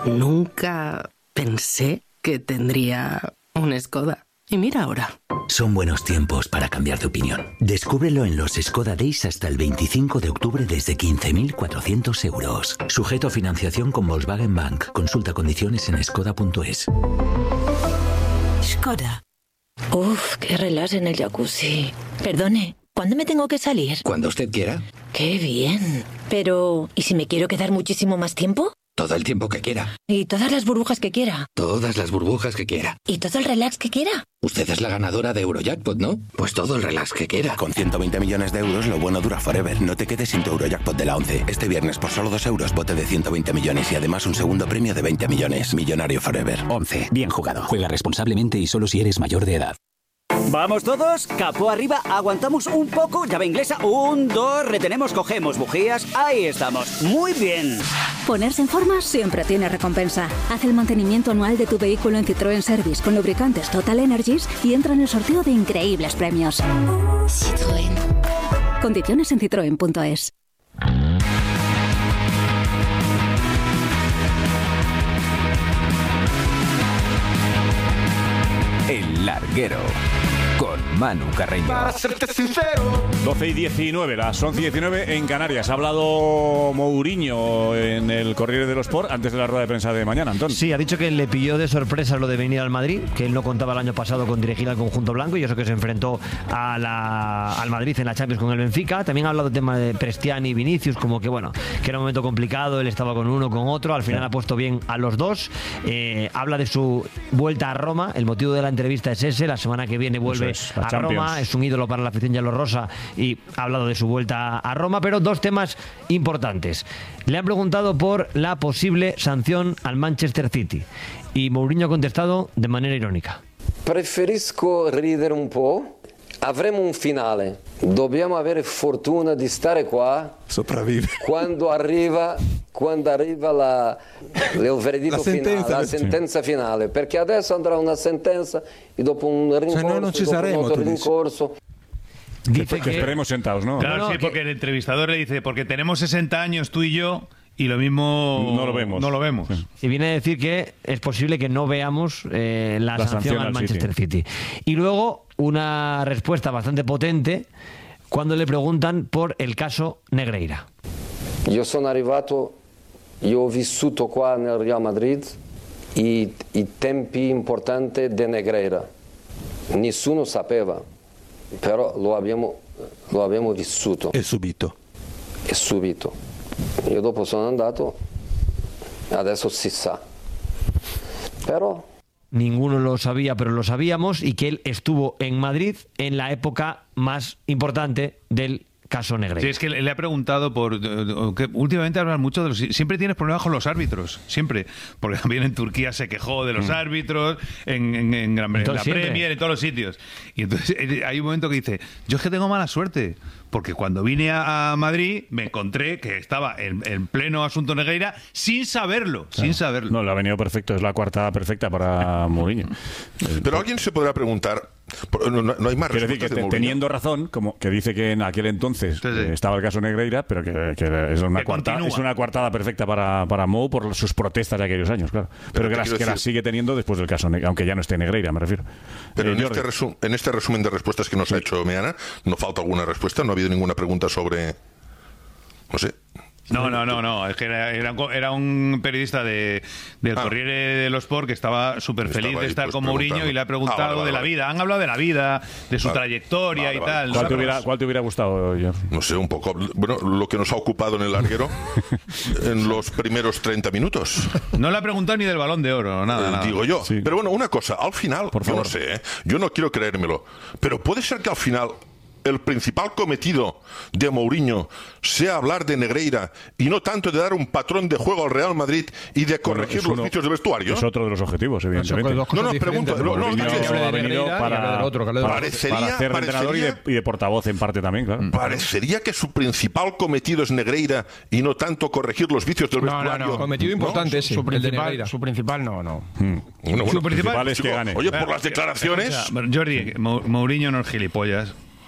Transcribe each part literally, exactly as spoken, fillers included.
Nunca pensé que tendría un Skoda. Y mira ahora. Son buenos tiempos para cambiar de opinión. Descúbrelo en los Skoda Days hasta el veinticinco de octubre desde quince mil cuatrocientos euros. Sujeto a financiación con Volkswagen Bank. Consulta condiciones en skoda punto es. Skoda. Uf, qué relax en el jacuzzi. Perdone, ¿cuándo me tengo que salir? Cuando usted quiera. Qué bien. Pero, ¿y si me quiero quedar muchísimo más tiempo? Todo el tiempo que quiera. ¿Y todas las burbujas que quiera? Todas las burbujas que quiera. ¿Y todo el relax que quiera? Usted es la ganadora de Eurojackpot, ¿no? Pues todo el relax que quiera. Con ciento veinte millones de euros, lo bueno dura forever. No te quedes sin tu Eurojackpot de la once. Este viernes, por solo dos euros, bote de ciento veinte millones y además un segundo premio de veinte millones. Millonario forever. once. Bien jugado. Juega responsablemente y solo si eres mayor de edad. Vamos todos, capó arriba, aguantamos un poco, llave inglesa, un, dos, retenemos, cogemos bujías, ahí estamos, muy bien. Ponerse en forma siempre tiene recompensa. Haz el mantenimiento anual de tu vehículo en Citroën Service con lubricantes Total Energies y entra en el sorteo de increíbles premios. Citroën. Condiciones en citroen punto es. El Larguero, con Manu Carreño. Para serte sincero. doce y diecinueve, las once y diecinueve en Canarias. Ha hablado Mourinho en el Corriere dello Sport antes de la rueda de prensa de mañana, Antón. Sí, ha dicho que le pilló de sorpresa lo de venir al Madrid, que él no contaba el año pasado con dirigir al conjunto blanco, y eso que se enfrentó a la, al Madrid en la Champions con el Benfica. También ha hablado del tema de Prestiani y Vinicius, como que bueno, que era un momento complicado, él estaba con uno, con otro, al final ha puesto bien a los dos. Eh, habla de su vuelta a Roma, el motivo de la entrevista es ese, la semana que viene vuelve es, a Roma, es un ídolo para la afición yelorrosa y ha hablado de su vuelta a Roma, pero dos temas importantes. Le han preguntado por la posible sanción al Manchester City y Mourinho ha contestado de manera irónica. Preferisco ridere un po'. Avremo un finale. Dobbiamo avere fortuna di stare qua. Sopravvive. Quando arriva, quando arriva la, il veredetto finale, la sentenza sì. finale. Perché adesso andrà una sentenza e dopo un rincorso, cioè, no, non ci saremo, dopo un altro rincorso. Dice que, que esperemos sentados, ¿no? Claro, no, no, sí, que... porque el entrevistador le dice, porque tenemos sesenta años tú y yo, y lo mismo no lo vemos. No lo vemos. Sí. Y viene a decir que es posible que no veamos eh, la, la sanción, sanción al Manchester City. City. Y luego una respuesta bastante potente cuando le preguntan por el caso Negreira. Io sono arrivato, io ho vissuto qua nel Real Madrid i, i tempi importanti di Negreira. Nessuno sapeva, però lo abbiamo, lo abbiamo vissuto. E subito. E subito. Io dopo sono andato, adesso si sa. Pero ninguno lo sabía, pero lo sabíamos, y que él estuvo en Madrid en la época más importante del caso Negreira. Sí, es que le ha preguntado por que últimamente hablan mucho de los, siempre tienes problemas con los árbitros, siempre, porque también en Turquía se quejó de los mm. árbitros, en, en, en, Gran, en la siempre. Premier, en todos los sitios. Y entonces hay un momento que dice, yo es que tengo mala suerte, porque cuando vine a, a Madrid me encontré que estaba en, en pleno asunto Negreira sin saberlo, claro. sin saberlo. No, le ha venido perfecto, es la cuarta perfecta para Mourinho. Pero alguien se podrá preguntar, no, no hay más Quiero decir que de teniendo razón, como que dice que en aquel entonces sí, sí. Eh, estaba el caso Negreira, pero que, que es una cuartada, es una coartada perfecta para, para Mou por sus protestas de aquellos años, claro. Pero, pero que, las, que las sigue teniendo después del caso Negreira, aunque ya no esté Negreira, me refiero. Pero eh, en, este resu- en este resumen de respuestas que nos sí. ha hecho Meana, no falta alguna respuesta, no ha habido ninguna pregunta sobre, no sé. No, no, no, no, es que era, era, un, era un periodista de, del ah. Corriere dello Sport que estaba súper feliz de estar con Mourinho y le ha preguntado ah, vale, vale, de la vale. vida. Han hablado de la vida, de su vale. trayectoria vale, y vale. tal. ¿Cuál, ¿no? te hubiera, ¿Cuál te hubiera gustado, Jeff? No sé, un poco. Bueno, lo que nos ha ocupado en el larguero en los primeros treinta minutos. No le ha preguntado ni del Balón de Oro, nada. Eh, nada. Digo yo. Sí. Pero bueno, una cosa, al final, Por yo favor. no sé, ¿eh? yo no quiero creérmelo, pero puede ser que al final el principal cometido de Mourinho sea hablar de Negreira y no tanto de dar un patrón de juego al Real Madrid y de corregir bueno, los vicios de vestuario. Es otro de los objetivos, evidentemente. No, no, pregunto. No, no, ha venido para, otro, para, parecería, para hacer entrenador y de, y de portavoz en parte también, claro. Parecería que su principal cometido es Negreira y no tanto corregir los vicios del no, vestuario. No, no, cometido importante ¿no? ese, su principal, de su principal no, no. Hmm. Bueno, bueno, su principal es que gane. Oye, por las declaraciones... Escucha, Jordi, Mourinho no es gilipollas.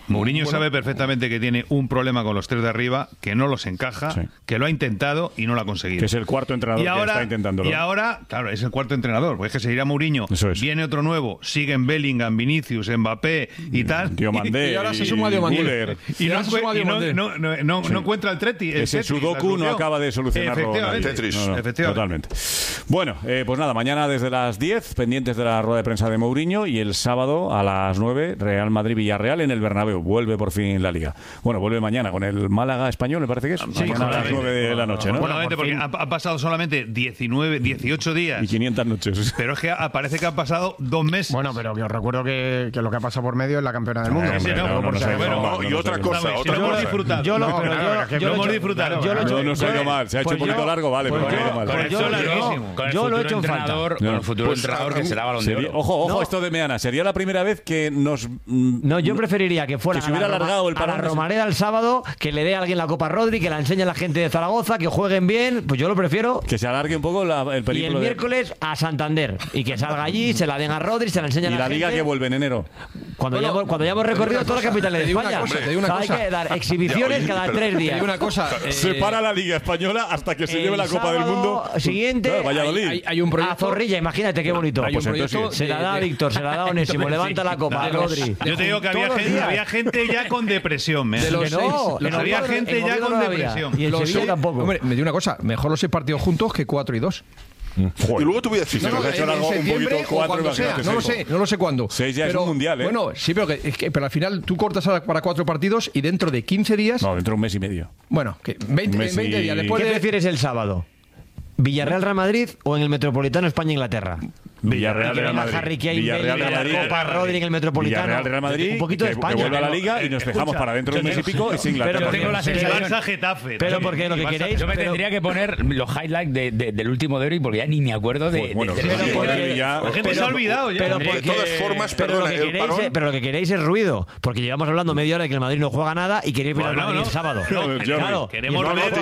Mourinho bueno, sabe perfectamente que tiene un problema con los tres de arriba, que no los encaja, sí. que lo ha intentado y no lo ha conseguido. Que es el cuarto entrenador y ahora, que está intentándolo. Y ahora, claro, es el cuarto entrenador, porque es que se irá Mourinho, es. viene otro nuevo, siguen Bellingham, Vinicius, Mbappé y tal. Diomandé, y ahora se suma Diomandé. Y, y, no, y no, no, no, no, sí. no encuentra el Treti. El Ese Tetris, Sudoku no acaba de solucionarlo. Efectivamente. Tetris. No, no, Efectivamente. Totalmente. Bueno, eh, pues nada, mañana desde las diez, pendientes de la rueda de prensa de Mourinho, y el sábado a las nueve, Real Madrid-Villarreal en el Bernabéu. Vuelve por fin la Liga. Bueno, vuelve mañana con el Málaga español, me parece que es. Sí, mañana a las nueve de la noche, ¿no? Bueno, porque ha, ha pasado solamente diecinueve, dieciocho días. Y quinientas noches. Pero es que parece que han pasado dos meses. Bueno, pero que os recuerdo que, que lo que ha pasado por medio es la campeona del mundo. Sí, sí, no, no, no, no, bueno, no, y otra cosa, otra lo hemos disfrutado. Yo lo, no, pero claro, yo, yo lo hemos hecho, disfutado. Yo lo he hecho, no, no se ha ido mal. Se ha hecho un poquito largo, vale, pero no se ha ido mal. Con el yo, larguísimo. Con el yo lo he hecho en entrenador, falta. Con el futuro pues, entrenador que será Balón de Oro. Ojo, ojo, no. esto de Meana. Sería la primera vez que nos... No, yo preferiría que fuera que se hubiera a la, alargado el a la parón. Romareda el sábado, que le dé a alguien la Copa Rodri, que la enseñe a la gente de Zaragoza, que jueguen bien. Pues yo lo prefiero. Que se alargue un poco la, el periplo. Y el de... miércoles a Santander. Y que salga allí, se la den a Rodri, se la enseñen a la, la gente. Y la Liga que vuelve en enero. Cuando, bueno, ya, hemos, cuando ya hemos recorrido toda la capital de España. Cosa, hombre, o sea, hay que dar exhibiciones ya, cada tres días. Una cosa, eh, se para la Liga Española hasta que se lleve la Copa del Mundo. Siguiente, claro, Valladolid. Hay, hay un proyecto. A Zorrilla, imagínate qué bonito. Pues entonces, se la da a Víctor, se la da a Onésimo, levanta la copa a Rodri. Yo te digo que había gente, había gente ya con depresión. De los no, seis, había gente ya con depresión. Y el Sevilla tampoco. Hombre, me digo una cosa, mejor los seis partidos juntos que cuatro y dos. Joder. Y luego te voy a decir, no, no, se en, en septiembre o cuando sea, no lo sé, no lo sé cuándo. Seis ya pero, es un mundial, ¿eh? Bueno, sí, pero, que, que, pero al final tú cortas para cuatro partidos y dentro de quince días... No, dentro de un mes y medio. Bueno, que veinte, veinte y... días después ¿Qué de... prefieres el sábado? ¿Villarreal Real Madrid o en el Metropolitano España-Inglaterra? Villarreal Real Madrid. Harry Kane, Villarreal Real Madrid. Copa Rodri en el Metropolitano. Villarreal Real Madrid. Un poquito de España. Que vuelva a la Liga y nos dejamos para dentro de un mes y pico y sin Inglaterra. Yo tengo la sensación Barça Getafe. Pero porque lo que queréis. Yo me tendría que poner los highlights de, de, del último de hoy porque ya ni me acuerdo de. Bueno, de, de, de, de, de, de, ya, la gente se ha olvidado ya. Pero porque, de todas formas, pero, perdona, lo que queréis, el parón... pero lo que queréis es ruido. Porque llevamos hablando media hora de que el Madrid no juega nada y queréis ver al Madrid el sábado. Claro, queremos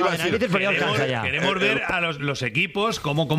ver. Queremos ver a los equipos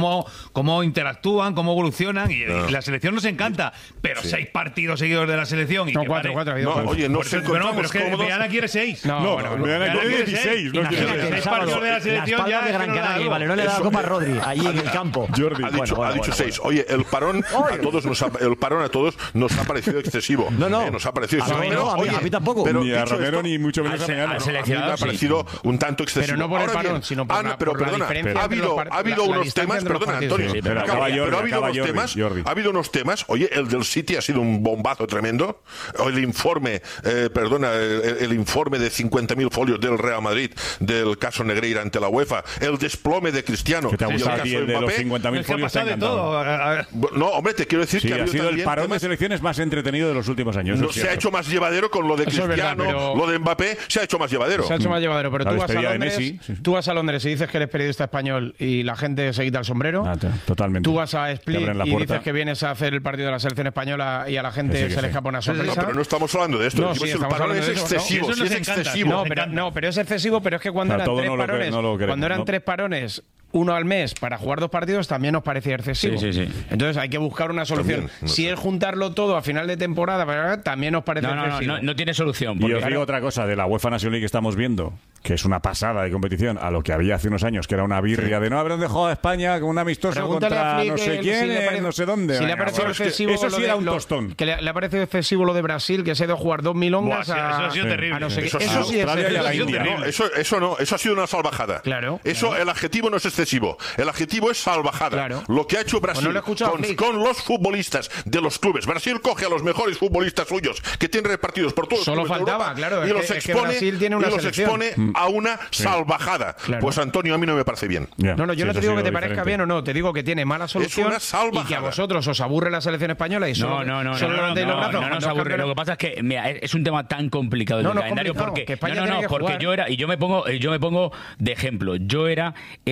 cómo interactúan, cómo evolucionan y la selección nos encanta. Pero sí. seis partidos seguidos de la selección. Y no, que cuatro, vale. cuatro. No, oye, no se Bueno, pero es que Meana quiere seis. No, no, no, Meana quiere dieciséis. No Imagínate, quiere el sábado, de la selección las ya de Gran no Canaria y Valerón le da la Eso, Copa Rodri, allí en el campo. Jordi, ha dicho, bueno, bueno, ha dicho bueno, seis. Bueno. Oye, el parón a todos nos ha, el parón a todos nos ha parecido excesivo. No, no. Eh, nos ha parecido a excesivo. No, a, mí, a mí tampoco. Pero ni a Romero ni mucho menos a Meana. A mí me ha parecido un tanto excesivo. Pero no por el parón, sino por la Pero perdona, ha habido ha habido unos temas, perdona, Antonio. Pero ha habido unos temas, ha habido unos temas. Oye, el del City ha sido un bombazo tremendo. El informe, eh, perdona, el, el informe de cincuenta mil folios del Real Madrid del caso Negreira ante la UEFA, el desplome de Cristiano. ¿Qué te ha gustado a ti el de los cincuenta mil folios? Te ha encantado. No, hombre, te quiero decir sí, que ha, ha sido el parón temas... de selecciones más entretenido de los últimos años. No, se ha hecho más llevadero con lo de Cristiano, verdad, pero... lo de Mbappé, se ha hecho más llevadero. Se ha hecho más llevadero, pero la tú vas, a Londres, Messi, sí. tú vas a Londres y dices que eres periodista español y la gente se quita el sombrero. Ah, totalmente. Tú vas a Split y dices que vienes a hacer el partido de la selección española y a la gente sí, se le escapa una sorpresa. No, pero no estamos hablando de esto. No, sí, el parón es excesivo. Sí, es excesivo. No, pero, no, pero es excesivo, pero es que cuando eran tres parones, cuando eran tres parones uno al mes para jugar dos partidos también nos parecía excesivo. Sí, sí, sí. Entonces hay que buscar una solución. También, no si sé. es juntarlo todo a final de temporada, también nos parece no, no, excesivo. No, no, no tiene solución. Y os digo claro, otra cosa de la UEFA National League que estamos viendo, que es una pasada de competición a lo que había hace unos años, que era una birria sí. de no haber dejado a España con un amistoso Pregúntale contra Flick, no sé quién, si parece, no sé dónde. Si le ha parecido excesivo eso sí era un lo, tostón. Que le, le ha parecido excesivo lo de Brasil, que se ha ido a jugar dos milongas Buah, a... Eso ha sido terrible. A no sé eso, eso sí es terrible. No, eso, eso no, eso ha sido una salvajada. Claro. Eso, claro. El adjetivo no es excesivo. El adjetivo es salvajada. Claro. Lo que ha hecho Brasil pues no con, con los futbolistas de los clubes. Brasil coge a los mejores futbolistas suyos que tienen repartidos por todos Solo los clubes faltaba, de Europa, claro. Y los es expone, que Brasil tiene una y los expone a una sí. salvajada. Claro. Pues Antonio, a mí no me parece bien. Yeah. No, no, yo sí, no te digo que te diferente. parezca bien o no. Te digo que tiene mala solución y que a vosotros os aburre la selección española y solo, no, no, no, solo no, no, no, no, no nos aburre. Lo que pasa es que mira, es un tema tan complicado el no, no, calendario porque que no, no, no, porque yo era y yo me pongo yo me pongo de ejemplo. Yo era el que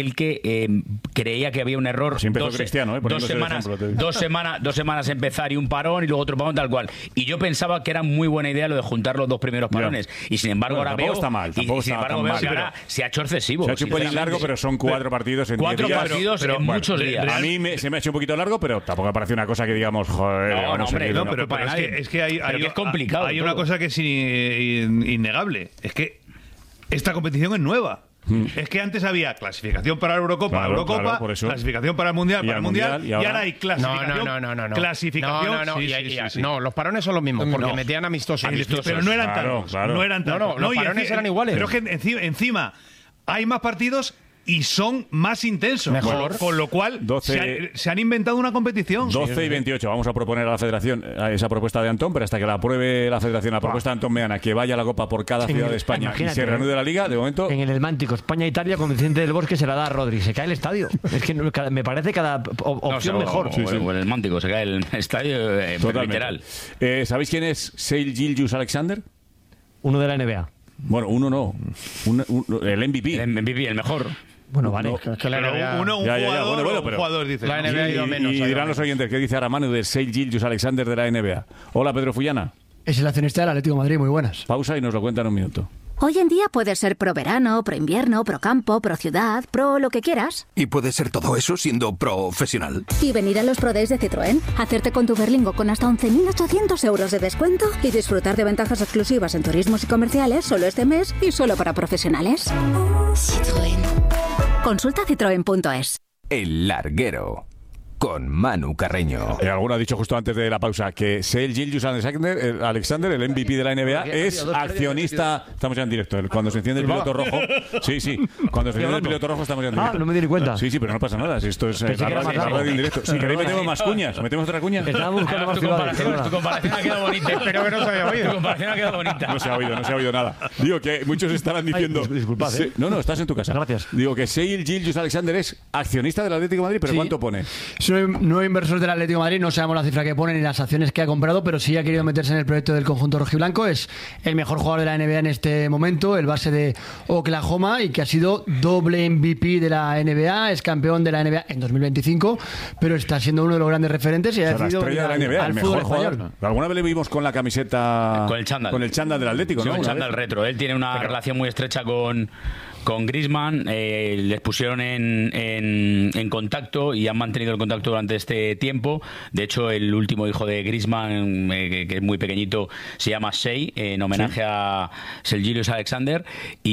eh, creía que había un error. Así empezó dos, Cristiano, ¿eh? dos semanas, dos semanas, dos semanas empezar y un parón y luego otro parón tal cual. Y yo pensaba que era muy buena idea lo de juntar los dos primeros parones. Yeah. Y sin embargo bueno, ahora tampoco veo, está mal, tampoco y, y sin está embargo tan veo mal. que ahora se ha hecho excesivo. Se ha hecho un pelín largo, pero son cuatro partidos en cuatro diez días. partidos pero, en bueno, muchos días. A mí me, se me ha hecho un poquito largo, pero tampoco me parece una cosa que digamos, joder, no, no, hombre, no, pero, pero es, que, es que hay, hay, que es complicado. Hay una cosa que es in, innegable. Es que esta competición es nueva. Mm. Es que antes había clasificación para la Eurocopa, claro, Eurocopa, claro, clasificación para el Mundial, y para el Mundial, mundial y, ahora... y ahora hay clasificación. No, no, no, no, no. Clasificación. No, no, no, sí, y, sí, y, sí, sí. no, los parones son los mismos, porque no. metían amistosos. amistosos. Pero no eran claro, tantos. claro. No eran tantos. No, no, los no, parones encima, eran iguales. Pero es que encima, encima hay más partidos y son más intensos. Mejor. Con lo cual doce, se, han, se han inventado una competición. doce y veintiocho. Vamos a proponer a la Federación esa propuesta de Antón, pero hasta que la apruebe la Federación, la propuesta de Antón Meana, que vaya a la Copa por cada ciudad de España y se reanude la Liga, de momento... En el Helmántico, España-Italia, con Vicente del Bosque se la da a Rodri. Se cae el estadio. Es que me parece cada opción no, mejor. O, sí, sí. o el Helmántico, se cae el estadio eh, literal. Eh, ¿Sabéis quién es Shai Gilgeous-Alexander? Uno de la N B A. Bueno, uno no. Un, un, el M V P. El M V P, el mejor. Bueno, vale. No, es que la N B A... Uno, un ya, ya, jugador, ya. Bueno, bueno, pero un jugador dice. La N B A ha ido menos. Y, y dirán los oyentes, ¿qué dice ahora Manu de Shai Gilgeous-Alexander de la N B A? Hola, Pedro Fullana. Es el accionista del Atlético de Madrid, muy buenas. Pausa y nos lo cuenta en un minuto. Hoy en día puedes ser pro verano, pro invierno, pro campo, pro ciudad, pro lo que quieras. ¿Y puede ser todo eso siendo profesional? Y venir a los Pro Days de Citroën, hacerte con tu Berlingo con hasta once mil ochocientos euros de descuento y disfrutar de ventajas exclusivas en turismos y comerciales solo este mes y solo para profesionales. Citroën. Consulta citroen punto es. El Larguero. Con Manu Carreño. Eh, alguno ha dicho justo antes de la pausa que Shai Gilgeous-Alexander, el, Alexander, el M V P de la N B A, es accionista. Estamos ya en directo. Cuando se enciende el piloto rojo. Sí, sí. Cuando se enciende el piloto rojo estamos ya en directo. Ah, no me di ni cuenta. Sí, sí, pero no pasa nada. Si esto es eh, la, radio, la radio en directo. Si queréis metemos más cuñas. ¿Metemos otra cuña? Estaba buscando más tu, comparación, tu comparación ha quedado bonita. Espero que no se haya oído. Tu comparación ha quedado bonita. No se ha oído, no se ha oído nada. Digo que muchos estarán diciendo... Ay, disculpad, ¿eh? No, no, estás en tu casa. Gracias. Digo que Shai Gilgeous-Alexander es accionista del Atlético de Madrid, pero Sí. ¿cuánto pone? Soy nuevo inversor del Atlético de Madrid, no sabemos la cifra que pone ni las acciones que ha comprado, pero sí ha querido meterse en el proyecto del conjunto rojiblanco. Es el mejor jugador de la N B A en este momento, el base de Oklahoma, y que ha sido doble M V P de la N B A, es campeón de la N B A en dos mil veinticinco, pero está siendo uno de los grandes referentes y ha O sea, la decidido estrella de la al, N B A, al el fútbol mejor jugador. español. Alguna vez le vimos con la camiseta... Con el chándal. Con el chándal del Atlético, Sí, ¿no? el Una chándal vez. retro. Él tiene una Pero- relación muy estrecha con, con Griezmann. Eh, les pusieron en, en, en contacto y han mantenido el contacto durante este tiempo. De hecho, el último hijo de Griezmann, eh, que, que es muy pequeñito, se llama Shai, eh, en homenaje Sí. a Shai Gilgeous-Alexander.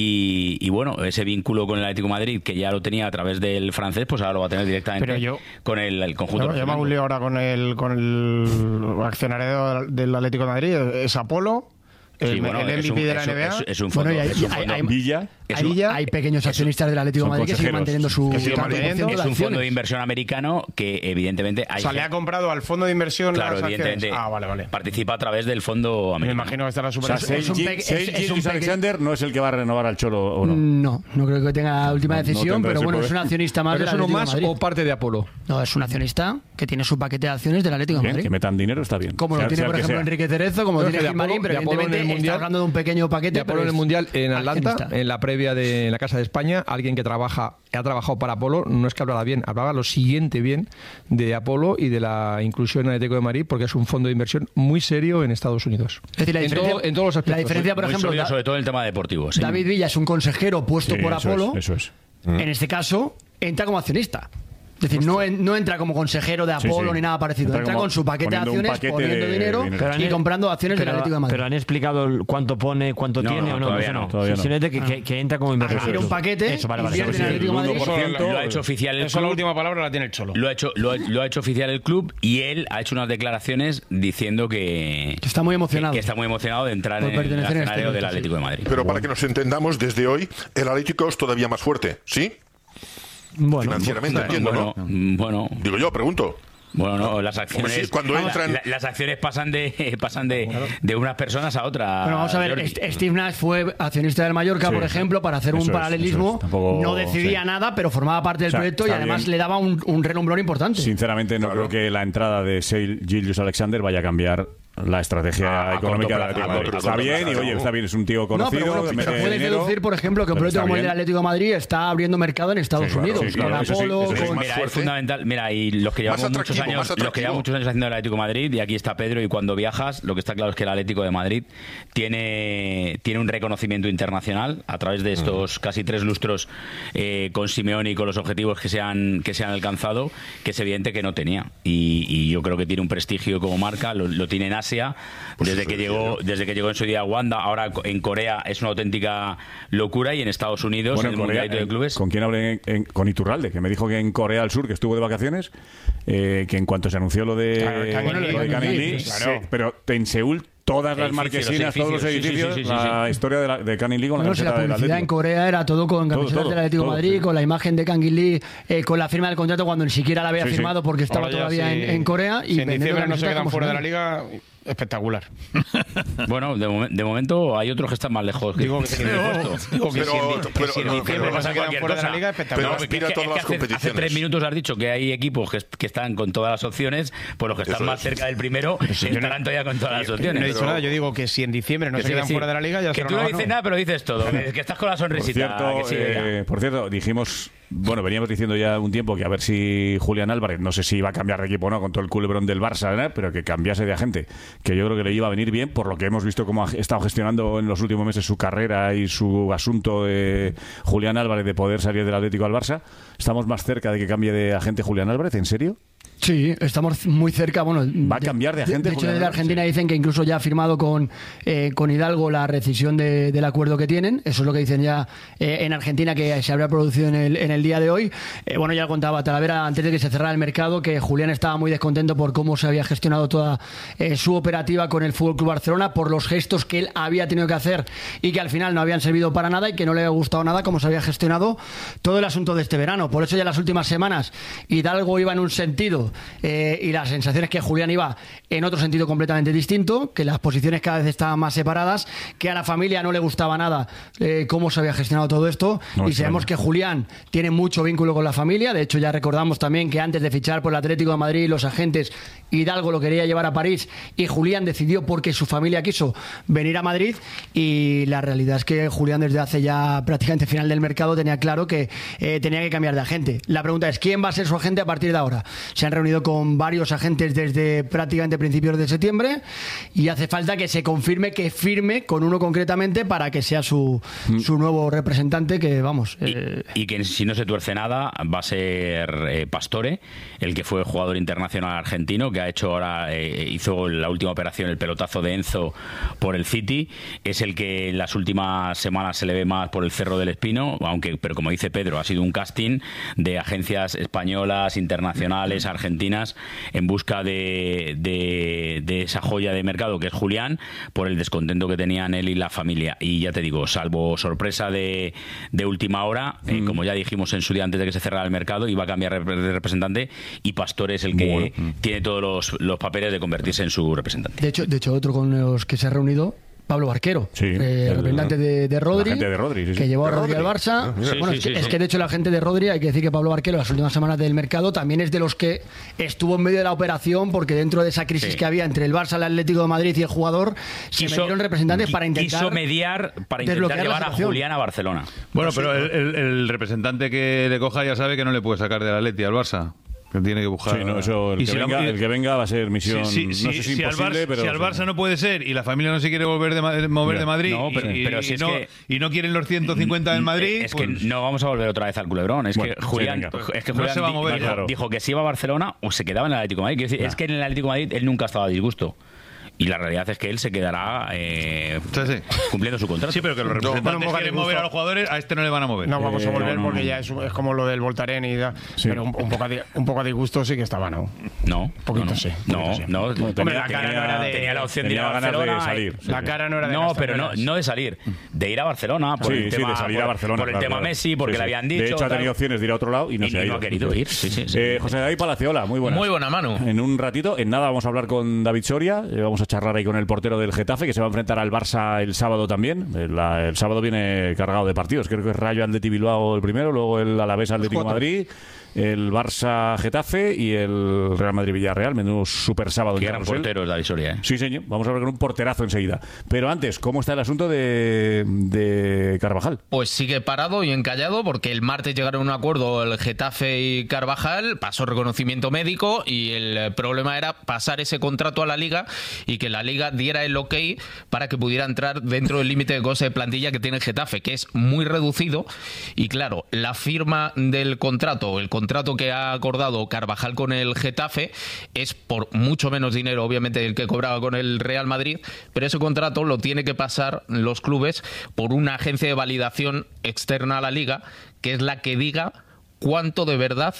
Y, y bueno, ese vínculo con el Atlético de Madrid, que ya lo tenía a través del francés, pues ahora lo va a tener directamente Pero yo- con el, el conjunto. Yo, yo me hago un lío ahora con el, con el accionario del Atlético de Madrid, es Apolo. El, Sí, bueno, el es M V P un- de la es un- N B A. es- es un fondo, Bueno, y hay- es un hay- fondo. hay- Villa. Es Hay, un- hay pequeños accionistas del Atlético de son Madrid que siguen consejeros. manteniendo su Que siguen participación manteniendo. de Es un acciones. fondo de inversión americano que evidentemente hay O sea, le ha gente- comprado al fondo de inversión Claro, las acciones. evidentemente. Ah, vale, vale. Participa a través del fondo Me americano. imagino que estará O súper... sea, Es- Shai es un Gil- peque- Shai es- es un Gilgeous-Alexander no es el que va a renovar al Cholo, ¿o no? No, no creo que tenga última No, no decisión, tendrá pero ese bueno, poder. es un accionista más ¿Pero del es uno Atlético de más Madrid. o parte de Apolo? No, es un accionista que tiene su paquete de acciones del Atlético de Bien, Madrid. que metan dinero está bien. Como Sea- lo tiene, sea por el que ejemplo, sea. Enrique Cerezo, como lo No, tiene de Gil Marín, Apolo- pero de Apolo en el evidentemente está Mundial- hablando de un pequeño paquete. De Apolo pero en el es Mundial en Atlanta, accionista. en la previa de en la Casa de España, alguien que trabaja ha trabajado para Apolo, no es que hablara bien, hablaba lo siguiente bien de Apolo y de la inclusión en el Atlético de Madrid, porque es un fondo de inversión muy serio en Estados Unidos. Es decir, la en, diferencia- todo- en todos los aspectos. la diferencia, por Muy ejemplo, sólido, da- sobre todo en el tema deportivo. sí. David Villa es un consejero puesto Sí, por eso Apolo. es, eso es. En este caso, entra como accionista. Es decir, no, en- no entra como consejero de Sí, Apolo sí. ni nada parecido. Entra Entra como con su paquete de poniendo un acciones, paquete poniendo de dinero, dinero. Pero han- y comprando acciones del pero, Atlético de Madrid. pero han explicado el cuánto pone, cuánto No, tiene no, o no. todavía Eso no, no. todavía no. Simplemente que, que, que entra como inversor. Adquiere un paquete, Eso, vale, vale. invierte en el Atlético de Madrid. uno por ciento. Lo ha hecho oficial el Eso la club. última palabra la tiene el Cholo. Lo ha, hecho, lo, ha, lo ha hecho oficial el club y él ha hecho unas declaraciones diciendo que, Que está muy emocionado. que, que está muy emocionado de entrar Por en el pertenecer a este escenario del proyecto, Atlético sí. de Madrid. Pero para que nos entendamos, desde hoy el Atlético es todavía más fuerte, ¿sí? Bueno, Financieramente, bueno, entiendo, bueno, ¿no? bueno, Digo yo, pregunto. bueno, no, las acciones, Hombre, sí, cuando Vamos, entran- la- las acciones pasan de pasan de, de unas personas a otras. Bueno, vamos a ver, Jordi. Est- Steve Nash fue accionista del Mallorca, Sí. por ejemplo, para hacer Eso un es, paralelismo. eso es. Tampoco- no decidía sí. nada, pero formaba parte del O sea, proyecto y está además bien. le daba un, un renombrón importante. Sinceramente, no creo que la entrada de Shai Gilgeous-Alexander vaya a cambiar la estrategia a, económica del Atlético de Madrid. Está bien, y oye, está bien, es un tío conocido. No, pero, bueno, pero puedes deducir, por ejemplo, que un proyecto como el del Atlético de Madrid está abriendo mercado en Estados sí, claro, Unidos. Sí, claro, con Apolo, sí, con... Mira, es fundamental. Mira, y los que llevamos muchos años, los que llevamos muchos años haciendo el Atlético de Madrid, y aquí está Pedro, y cuando viajas, lo que está claro es que el Atlético de Madrid tiene, tiene un reconocimiento internacional a través de estos mm. casi tres lustros eh, con Simeone y con los objetivos que se han, que se han alcanzado, que es evidente que no tenía. Y, y yo creo que tiene un prestigio como marca, lo, lo tiene en Asia. Pues desde que llegó desde que llegó en su día Wanda, ahora en Corea es una auténtica locura, y en Estados Unidos bueno, en el Corea, Mundialito de Clubes. ¿Con quién hablé? En, en, con Iturralde, que me dijo que en Corea del Sur, que estuvo de vacaciones, eh, que en cuanto se anunció lo de Canning Lee, claro, pero en Seúl todas las marquesinas, todos los edificios, sí, sí, sí, sí, la sí. historia de, la, de Canning Lee con la no, camiseta si la publicidad del en Corea era todo con camisetas del Atlético de Madrid, sí. con la imagen de Canning Lee, eh, con la firma del contrato cuando ni siquiera la había sí, firmado sí. porque estaba Ahora todavía sí. en, en Corea. Y si en diciembre no se quedan fuera de la liga... Espectacular. Bueno, de, mom de momento hay otros que están más lejos. Que, digo que, que, pero, digo que pero, si, pero, si en diciembre pasa cualquier fuera de la liga, espectacular. Pero aspira a todas las competiciones. Hace tres minutos has dicho que hay equipos que, que están con todas las opciones, pues los que están Eso más es. cerca del primero si estarán todavía con todas las opciones. No he dicho nada, yo digo que si en diciembre no se quedan fuera de la liga, ya que tú no dices nada, pero dices todo. Que estás con la sonrisita. Por cierto, eh, por cierto dijimos... Bueno, veníamos diciendo ya un tiempo que a ver si Julián Álvarez, no sé si iba a cambiar de equipo o no, con todo el culebrón del Barça, ¿no? Pero que cambiase de agente, que yo creo que le iba a venir bien, por lo que hemos visto cómo ha estado gestionando en los últimos meses su carrera y su asunto de Julián Álvarez de poder salir del Atlético al Barça. ¿Estamos más cerca de que cambie de agente Julián Álvarez? ¿En serio? Sí, estamos muy cerca. Bueno, va a cambiar de agente. De, de hecho, desde Argentina sí. dicen que incluso ya ha firmado con, eh, con Hidalgo la rescisión de, del acuerdo que tienen. Eso es lo que dicen ya eh, en Argentina, que se habrá producido en el, en el día de hoy. Eh, bueno, ya contaba Talavera antes de que se cerrara el mercado que Julián estaba muy descontento por cómo se había gestionado toda eh, su operativa con el F C Barcelona, por los gestos que él había tenido que hacer y que al final no habían servido para nada y que no le había gustado nada cómo se había gestionado todo el asunto de este verano. Por eso ya las últimas semanas Hidalgo iba en un sentido Eh, y la sensación es que Julián iba en otro sentido completamente distinto, que las posiciones cada vez estaban más separadas, que a la familia no le gustaba nada eh, cómo se había gestionado todo esto, no, y sabemos que Julián tiene mucho vínculo con la familia. De hecho, ya recordamos también que antes de fichar por el Atlético de Madrid, los agentes, Hidalgo lo quería llevar a París y Julián decidió, porque su familia quiso, venir a Madrid, y la realidad es que Julián desde hace ya prácticamente final del mercado tenía claro que eh, tenía que cambiar de agente. La pregunta es, ¿quién va a ser su agente a partir de ahora? Se han reunido con con varios agentes desde prácticamente principios de septiembre y hace falta que se confirme que firme con uno concretamente para que sea su, mm. su nuevo representante, que vamos... Eh... Y, y que si no se tuerce nada va a ser eh, Pastore, el que fue jugador internacional argentino, que ha hecho ahora, eh, hizo la última operación, el pelotazo de Enzo por el City, es el que en las últimas semanas se le ve más por el Cerro del Espino, aunque, pero como dice Pedro, ha sido un casting de agencias españolas, internacionales, argentinas, en busca de, de, de esa joya de mercado que es Julián, por el descontento que tenían él y la familia. Y ya te digo, salvo sorpresa de, de última hora, mm. eh, como ya dijimos en su día antes de que se cerrara el mercado, iba a cambiar de representante, y Pastor es el que bueno. tiene todos los, los papeles de convertirse en su representante. De hecho, de hecho, otro con los que se ha reunido, Pablo Barquero, sí, eh, el representante de, de Rodri, de Rodri sí, sí. que llevó a Rodri, Rodri al Barça. Ah, sí, bueno, sí, es, que, sí, es sí. que de hecho la gente de Rodri, hay que decir que Pablo Barquero las últimas semanas del mercado también es de los que estuvo en medio de la operación, porque dentro de esa crisis sí. que había entre el Barça, el Atlético de Madrid y el jugador, se quiso, metieron representantes para intentar quiso mediar para intentar llevar a Julián a Barcelona. Bueno, pero el, el, el representante que le coja ya sabe que no le puede sacar del Atleti al Barça. Que tiene que buscar. Sí, no, eso, el, que si venga, la, el que venga va a ser misión. Sí, sí, no sé si, si, imposible, al Barça, pero. Si al Barça no puede ser y la familia no se quiere volver de, mover de Madrid no, pero, y, pero y, si es no, que, y no quieren los ciento cincuenta del Madrid. Es pues, que no vamos a volver otra vez al culebrón. Es bueno, que Julián, sí, es que Julián no se va a mover, dijo, claro. dijo que si iba a Barcelona o se quedaba en el Atlético de Madrid. Quiero decir, es que en el Atlético de Madrid él nunca estaba a disgusto. Y la realidad es que él se quedará eh, sí, sí. cumpliendo su contrato. Sí, pero que los representantes no, quieren mover a los jugadores, a este no le van a mover. No vamos a volver eh, no, no, porque no. ya es, es como lo del Voltaren y da, sí. Pero un, un, poco de, un poco a disgusto sí que estaba, ¿no? No. Un poquito no, no. sí. No, sí. no. no tenía, la cara tenía, no era de, tenía la opción de ir a Barcelona. De salir, sí, la cara no era de No, pero no, no de salir. De ir a Barcelona. Por sí, el sí, tema, de salir por, a Barcelona. Por el claro, tema claro. Messi, porque sí, le sí. habían dicho. De hecho, ha tenido opciones de ir a otro lado y no y, se ha y ido. no ha querido ir. Sí, sí, sí. Eh, José David Palaciola, muy buenas. Muy buena, Manu. En un ratito, en nada, vamos a hablar con David Soria. Eh, vamos a charlar ahí con el portero del Getafe, que se va a enfrentar al Barça el sábado también. El, la, el sábado viene cargado de partidos. Creo que es Rayo Atleti Bilbao el primero, luego el Alavés Atlético Madrid. el Barça-Getafe y el Real Madrid-Villarreal. Menudo super sábado. Qué gran portero es David Soria, ¿eh? Sí, señor. Vamos a ver con un porterazo enseguida. Pero antes, ¿cómo está el asunto de, de Carvajal? Pues sigue parado y encallado porque el martes llegaron a un acuerdo el Getafe y Carvajal, pasó reconocimiento médico y el problema era pasar ese contrato a la Liga y que la Liga diera el ok para que pudiera entrar dentro del límite de coste de plantilla que tiene el Getafe, que es muy reducido. Y claro, la firma del contrato, el contrato que ha acordado Carvajal con el Getafe es por mucho menos dinero, obviamente, del que cobraba con el Real Madrid, pero ese contrato lo tiene que pasar los clubes por una agencia de validación externa a la Liga, que es la que diga cuánto de verdad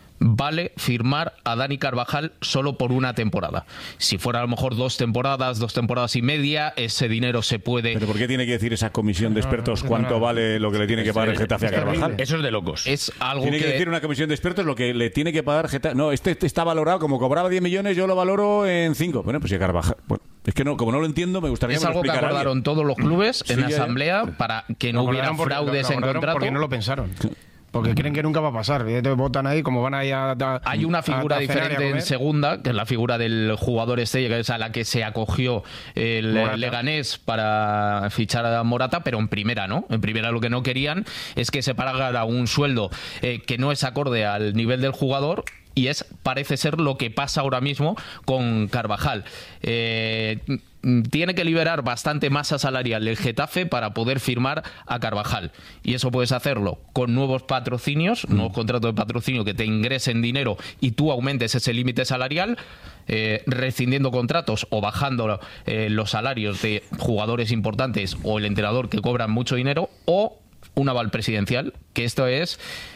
vale firmar a Dani Carvajal solo por una temporada. Si fuera a lo mejor dos temporadas, dos temporadas y media, ese dinero se puede... ¿Pero por qué tiene que decir esa comisión de expertos cuánto vale lo que le tiene que pagar el Getafe a Carvajal? Eso es de locos. Es algo tiene que... que decir una comisión de expertos lo que le tiene que pagar Getafe. No, este, este está valorado, como cobraba diez millones, yo lo valoro en cinco. Bueno, pues si a Carvajal... Bueno, es que no, como no lo entiendo, me gustaría es que me lo algo que acordaron alguien. todos los clubes en sí, la asamblea ya. para que no hubiera fraudes en contrato. Porque no lo pensaron. Porque creen que nunca va a pasar. Entonces votan ahí, como van ahí a... a Hay una figura a, a diferente en segunda, que es la figura del jugador estrella, que es a la que se acogió el Morata. Leganés para fichar a Morata, pero en primera no. En primera lo que no querían es que se pagara un sueldo eh, que no es acorde al nivel del jugador. Y es, parece ser, lo que pasa ahora mismo con Carvajal. Eh, tiene que liberar bastante masa salarial el Getafe para poder firmar a Carvajal. Y eso puedes hacerlo con nuevos patrocinios, mm. nuevos contratos de patrocinio que te ingresen dinero y tú aumentes ese límite salarial, eh, rescindiendo contratos o bajando eh, los salarios de jugadores importantes o el entrenador que cobran mucho dinero, o un aval presidencial, que esto es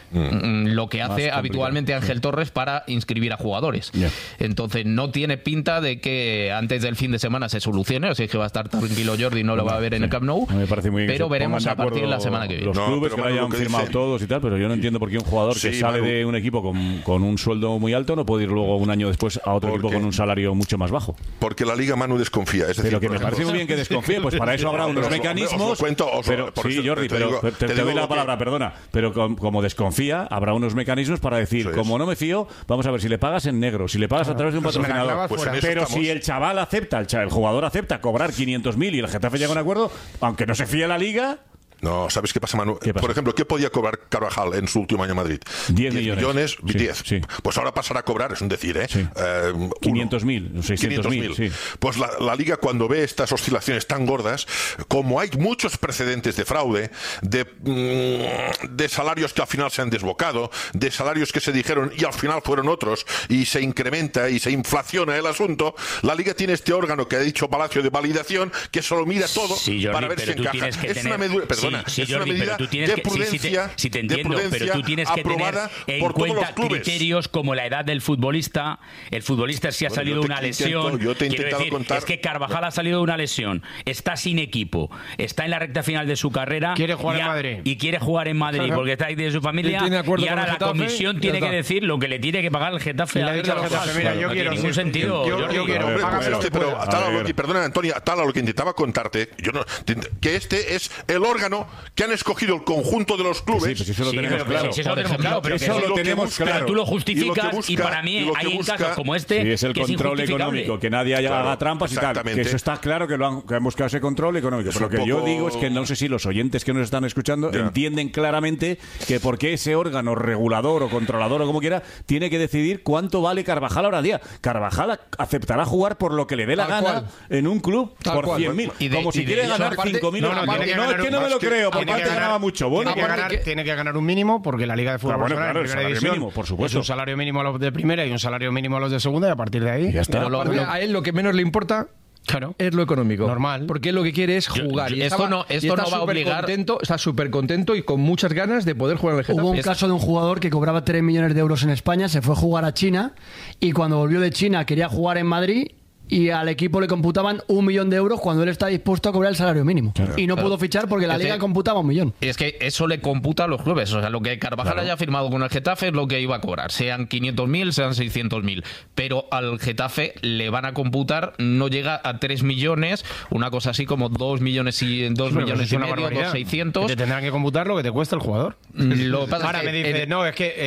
mm. lo que hace habitualmente Ángel Torres para inscribir a jugadores. Yeah. Entonces no tiene pinta de que antes del fin de semana se solucione, o sea que va a estar tranquilo Jordi, no lo va a ver en el Camp Nou, me parece muy bien, pero veremos a partir de la semana que viene. Los no, clubes que lo hayan que firmado dice... todos y tal, pero yo no entiendo por qué un jugador sí, que sale Manu. de un equipo con, con un sueldo muy alto no puede ir luego un año después a otro equipo con un salario mucho más bajo. Porque la Liga Manu desconfía. Es decir, pero que me parece muy bien que desconfíe, pues para eso habrá unos mecanismos. Pero sí, Jordi, pero te doy la palabra, perdona, pero como desconfía, habrá unos mecanismos para decir, como no me fío, vamos a ver si le pagas en negro, si le pagas a través de un patrocinador. Pues pero estamos. Si el chaval acepta, el, chaval, el jugador acepta cobrar quinientos mil y el Getafe llega a un acuerdo, aunque no se fíe la Liga... No, ¿sabes qué pasa, Manu? ¿Qué pasa? Por ejemplo, ¿qué podía cobrar Carvajal en su último año en Madrid? diez millones. diez. Sí, sí. Pues ahora pasará a cobrar, es un decir, ¿eh? Sí. eh quinientos mil, seiscientos mil. Sí. Pues la, la Liga, cuando ve estas oscilaciones tan gordas, como hay muchos precedentes de fraude, de, de salarios que al final se han desbocado, de salarios que se dijeron y al final fueron otros, y se incrementa y se inflaciona el asunto, la Liga tiene este órgano que ha dicho Palacio de validación, que solo mira todo sí, Jordi, para ver si encaja. Es tener... una medida... Perdona, Sí, es Jordi, una medida pero tú tienes de que, prudencia, sí, sí te, sí te entiendo, pero tú tienes que tener en cuenta criterios como la edad del futbolista. El futbolista si ha bueno, salido de una intento, lesión. Yo te he intentado decir, contar. Es que Carvajal ha salido de una lesión, está sin equipo, está en la recta final de su carrera. Quiere jugar y, en Madrid. Y quiere jugar en Madrid porque está ahí de su familia. Y, y ahora la comisión tiene que decir lo que le tiene que pagar el Getafe. A Getafe. Mira, yo no quiero tiene ningún sentido. Yo, yo, yo quiero. Pero perdona, Antonia, tal a lo que intentaba contarte, yo no, que este es el órgano que han escogido el conjunto de los clubes. Sí, pues eso lo sí, tenemos pero, claro. Sí, eso lo tenemos claro, pero eso lo tenemos claro. Pero tú lo justificas y, busca, y para mí y hay busca, casos como este sí, es el que control es económico, que nadie haya claro, haga trampas y tal. Que eso está claro que, lo han, que han buscado ese control económico. Pero lo que poco... yo digo es que no sé si los oyentes que nos están escuchando yeah. entienden claramente que por qué ese órgano regulador o controlador o como quiera tiene que decidir cuánto vale Carvajal ahora al día. Carvajal aceptará jugar por lo que le dé la Tal gana cual. en un club Tal por cual. cien mil. Como si quiere ganar cinco mil. No, no, no, es que no me lo creo, porque antes ganaba mucho. Bueno, tiene, que ganar, tiene que ganar un mínimo porque la Liga de Fútbol bueno, claro, en primera división mínimo, por supuesto. es un salario mínimo a los de primera y un salario mínimo a los de segunda y a partir de ahí ya está. Pero lo, lo, a él lo que menos le importa Claro. es lo económico. Normal. Porque él lo que quiere es jugar. Yo, yo, y esto estaba, no, esto y está no va a obligar. Contento, está súper contento y con muchas ganas de poder jugar en el Getafe. Hubo un es... caso de un jugador que cobraba tres millones de euros en España, se fue a jugar a China y cuando volvió de China quería jugar en Madrid y al equipo le computaban un millón de euros cuando él está dispuesto a cobrar el salario mínimo. Claro. Y no claro. pudo fichar porque la es Liga que, computaba un millón. Es que eso le computa a los clubes. O sea, lo que Carvajal claro. haya firmado con el Getafe es lo que iba a cobrar. Sean quinientos mil, sean seiscientos mil. Pero al Getafe le van a computar, no llega a tres millones, una cosa así como dos millones y, dos sí, millones y medio, dos seiscientos. Te tendrán que computar lo que te cuesta el jugador. Lo pasa Ahora que me dice, el, no, es que... Eh,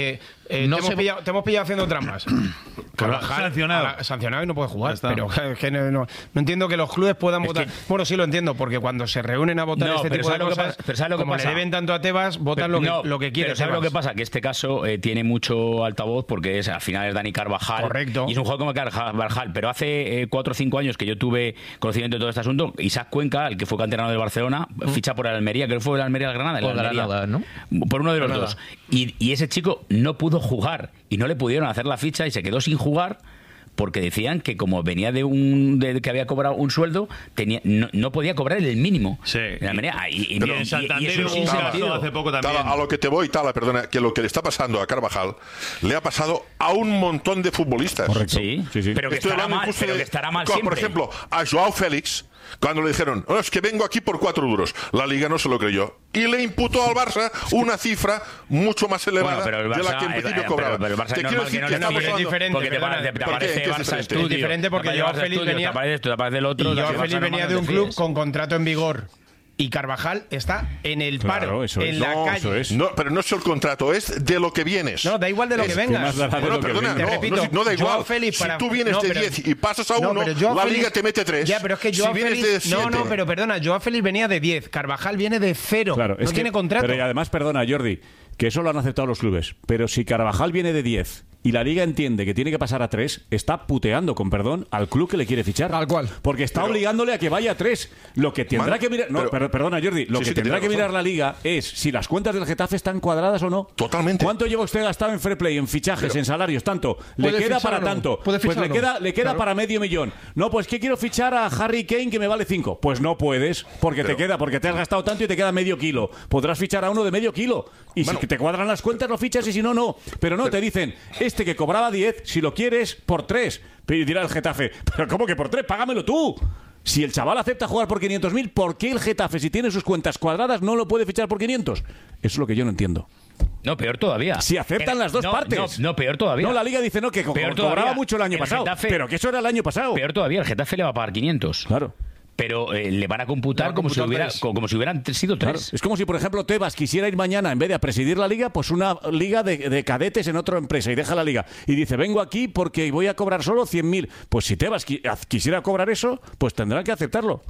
Eh, no te, hemos pillado, te hemos pillado haciendo trampas. Carvajal, sancionado. La, sancionado y no puede jugar. Pero es que no, no, no entiendo que los clubes puedan es votar. Que... Bueno, sí lo entiendo, porque cuando se reúnen a votar no, este tipo de cosas, pasa, lo que como pasa? le deben tanto a Tebas, votan pero, lo, que, no, lo que quieren. ¿Sabes lo que pasa? Que este caso eh, tiene mucho altavoz porque es, al final es Dani Carvajal. Correcto. Y es un juego como Carvajal. Pero hace eh, cuatro o cinco años que yo tuve conocimiento de todo este asunto, Isaac Cuenca, el que fue canterano del Barcelona, mm. ficha por el Almería, creo que fue el Almería al Granada. Por Almería, Granada, ¿no? Por uno de los Granada. dos. Y, y ese chico no pudo jugar y no le pudieron hacer la ficha y se quedó sin jugar porque decían que como venía de un de que había cobrado un sueldo, tenía no, no podía cobrar el mínimo. Sí. En Almería. Y, y, Pero y, en Santander y eso es sin sentido. Hace poco también. Tala, a lo que te voy, Tala, perdona, que lo que le está pasando a Carvajal le ha pasado a un montón de futbolistas. Correcto. Sí, sí, sí. Pero, que estará, mal, pero de, que estará mal siempre. Por ejemplo, a Joao Félix, cuando le dijeron, oh, es que vengo aquí por cuatro duros, la Liga no se lo creyó. Y le imputó al Barça una cifra mucho más elevada bueno, Barça, de la que en principio eh, cobraba. Pero, pero el Barça te es quiero decir que que no, no, es diferente. Porque te, te, te aparece Barça Estudio. Es diferente porque Joao Félix venía... Te aparece esto, te aparece el otro. Y Joao Félix venía de un club con contrato en vigor. Y Carvajal está en el paro, claro, eso en es. la no, calle. Eso es. No, pero no es el contrato, es de lo que vienes. No, da igual de lo es, que vengas. Que bueno, lo perdona, que no, repito, no, no da igual. Félix si para... tú vienes no, de pero... diez y pasas a no, uno, la Félix... Liga te mete tres. Ya, pero es que Joao si Félix... No, no, pero perdona, Joao Félix venía de diez, Carvajal viene de cero. Claro, no es tiene que, contrato. Pero y además, perdona, Jordi, que eso lo han aceptado los clubes. Pero si Carvajal viene de diez y la Liga entiende que tiene que pasar a tres, está puteando, con perdón, al club que le quiere fichar. Tal cual. Porque está pero, obligándole a que vaya a tres. Lo que tendrá man, que mirar... No, pero, perdona, Jordi. Lo sí, que sí, tendrá que mirar la Liga es si las cuentas del Getafe están cuadradas o no. Totalmente. ¿Cuánto lleva usted gastado en fair play, en fichajes, pero, en salarios? Tanto. Le queda para no? tanto. Pues le no? queda, le queda claro. para medio millón. No, pues que quiero fichar a Harry Kane que me vale cinco. Pues no puedes, porque pero, te queda, porque te has gastado tanto y te queda medio kilo. Podrás fichar a uno de medio kilo. Y bueno, si te cuadran las cuentas, lo fichas y si no, no. Pero no, pero, te dicen, este que cobraba diez, si lo quieres, por tres. Pero dirá el Getafe, ¿pero cómo que por tres? Págamelo tú. Si el chaval acepta jugar por quinientos mil, ¿por qué el Getafe, si tiene sus cuentas cuadradas, no lo puede fichar por quinientos? Eso es lo que yo no entiendo. No, peor todavía. Si aceptan el, las dos no, partes. No, no, peor todavía. No, la Liga dice no, que co peor cobraba todavía. mucho el año el pasado. Getafe, pero que eso era el año pasado. Peor todavía, el Getafe le va a pagar quinientos. Claro. Pero eh, le van a computar, a como, computar si hubiera, como, como si hubieran sido tres. Claro. Es como si, por ejemplo, Tebas quisiera ir mañana, en vez de a presidir la Liga, pues una liga de, de cadetes en otra empresa y deja la Liga. Y dice, vengo aquí porque voy a cobrar solo cien mil. Pues si Tebas qui quisiera cobrar eso, pues tendrán que aceptarlo.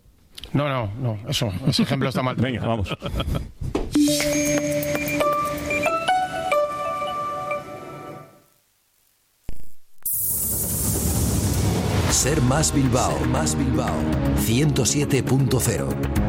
No, no, no, eso, ese ejemplo está mal. Venga, vamos. Ser Más Bilbao, Ser Más Bilbao, ciento siete punto cero.